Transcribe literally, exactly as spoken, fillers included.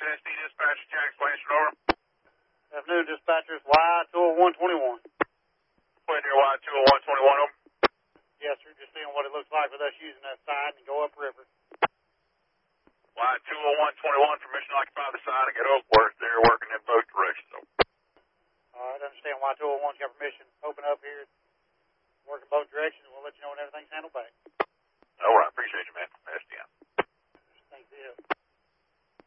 S D dispatcher, Jack Blanchard, over. Afternoon, dispatchers, Y two oh one twenty-one. Put near Y two oh one twenty-one, over. Yes, sir, just seeing what it looks like with us using that side and go upriver. Y two oh one twenty-one, permission to occupy the side and get Oakworth there, working in both directions, over. All right, understand Y two oh one's got permission. Open up here, working both directions. We'll let you know when everything's handled back. All right, appreciate you, man. S D M. Thank you.